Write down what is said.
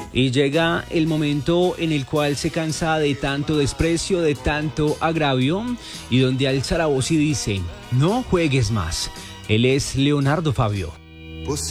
Y llega el momento en el cual se cansa de tanto desprecio, de tanto agravio, y donde alza la voz y dice: no juegues más. Él es Leonardo Fabio.